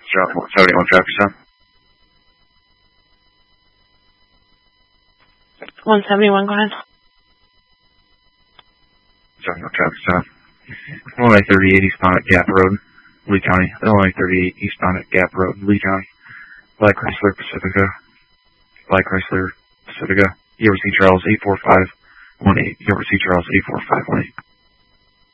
71 traffic stop. 171, go ahead. 71 traffic stop. Illinois 38 eastbound at Gap Road, Lee County. Illinois 38 eastbound at Gap Road, Lee County. Black Chrysler Pacifica. Black Chrysler Pacifica. You ever see Charles 84518? You ever see Charles 84518?